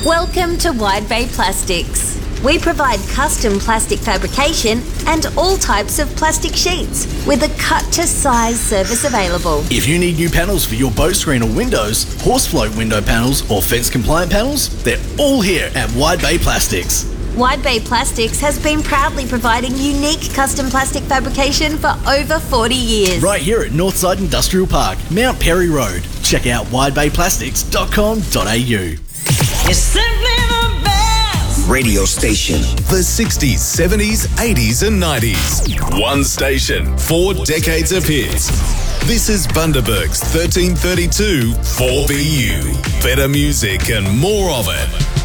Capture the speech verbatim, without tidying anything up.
Welcome to Wide Bay Plastics. We provide custom plastic fabrication and all types of plastic sheets with a cut-to-size service available. If you need new panels for your boat screen or windows, horse float window panels or fence-compliant panels, they're all here at Wide Bay Plastics. Wide Bay Plastics has been proudly providing unique custom plastic fabrication for over forty years. Right here at Northside Industrial Park, Mount Perry Road. Check out wide bay plastics dot com dot a u. It's simply the best radio station. The sixties, seventies, eighties and nineties. One station, four decades of hits. This is Bundaberg's thirteen thirty-two four B U. Better music and more of it.